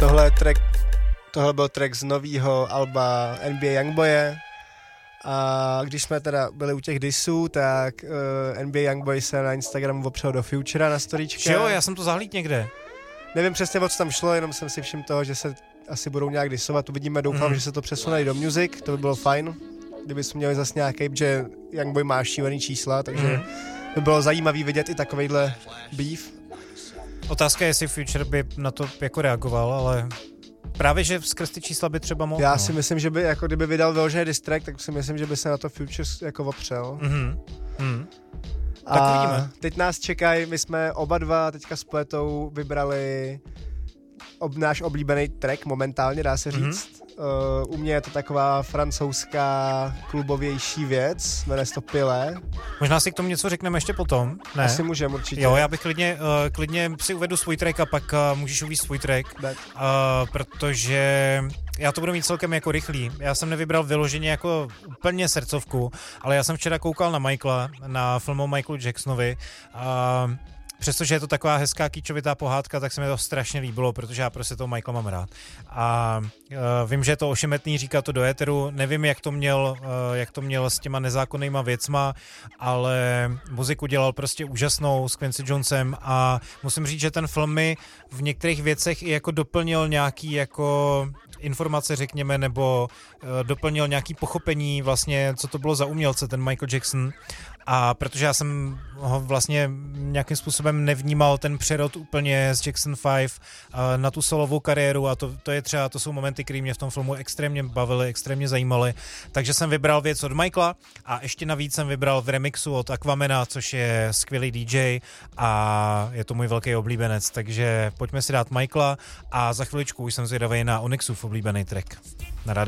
Tohle byl track z novýho alba NBA Youngboye. A když jsme teda byli u těch disů, tak NBA Youngboy se na Instagramu opřel do Futura na storyčka. Jo, já jsem to zahlíd někde. Nevím přesně, o co tam šlo, jenom jsem si všiml toho, že se asi budou nějak disovat. Uvidíme, doufám, že se to přesune i do music, to by bylo fajn. Kdyby jsme měli zase nějaký, že Youngboy má šílený čísla, takže by bylo zajímavý vidět i takovejhle beef. Otázka je, jestli Future by na to jako reagoval, ale právě, že skrz ty čísla by třeba mohl. Já si myslím, že by, jako kdyby vydal vyložený diss track, tak si myslím, že by se na to Future jako opřel. Tak uvidíme. Teď nás čekají, my jsme oba dva teďka s Pletou vybrali náš oblíbený track momentálně, dá se říct. U mě je to taková francouzská klubovější věc, jmenuje se to Pile. Možná si k tomu něco řekneme ještě potom, ne? Asi můžeme určitě. Jo, já bych klidně si uvedu svůj track a pak můžeš uvést svůj track, protože já to budu mít celkem jako rychlý. Já jsem nevybral vyloženě jako úplně srdcovku, ale já jsem včera koukal na Michaela, na film o Michaelu Jacksonovi. Přestože je to taková hezká kýčovitá pohádka, tak se mi to strašně líbilo, protože já prostě toho Michaela mám rád. A vím, že je to ošemetný, říká to do éteru, nevím, jak to měl s těma nezákonnýma věcma, ale muziku dělal prostě úžasnou s Quincy Jonesem a musím říct, že ten film mi v některých věcech i jako doplnil nějaký jako informace, řekněme, nebo doplnil nějaký pochopení vlastně, co to bylo za umělce, ten Michael Jackson. A protože já jsem ho vlastně nějakým způsobem nevnímal ten přerod úplně z Jackson 5 na tu solovou kariéru a to jsou momenty, které mě v tom filmu extrémně bavily, extrémně zajímaly. Takže jsem vybral věc od Michaela a ještě navíc jsem vybral v remixu od Aquamena, což je skvělý DJ a je to můj velký oblíbenec. Takže pojďme si dát Michaela a za chviličku už jsem zvědavý na Onyxův oblíbený track. Na